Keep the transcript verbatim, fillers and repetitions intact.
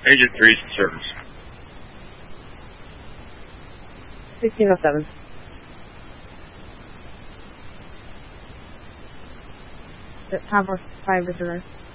Agent three's in service. sixteen oh seven. Tower five returner.